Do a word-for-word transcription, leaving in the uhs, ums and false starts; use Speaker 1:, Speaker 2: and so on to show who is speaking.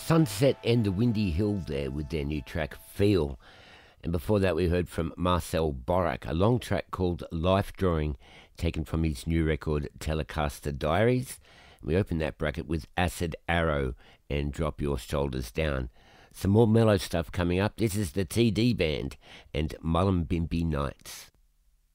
Speaker 1: Sunset and the Windy Hill there with their new track Feel. And before that we heard from Marcel Borak, a long track called Life Drawing, taken from his new record Telecaster Diaries. We opened that bracket with Acid Arrow and Drop Your Shoulders Down. Some more mellow stuff coming up. This is the T D Band and Mullumbimby Nights.